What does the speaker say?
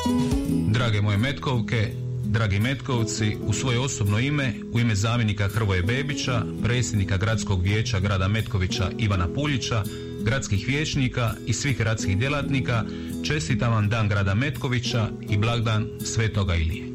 Drage moje Metkovke, dragi Metkovci, u svoje osobno ime, u ime zamjenika Hrvoje Bebića, predsjednika Gradskog vijeća grada Metkovića Ivana Puljića, gradskih vijećnika i svih gradskih djelatnika, čestitam vam Dan grada Metkovića i blagdan Svetoga Ilije.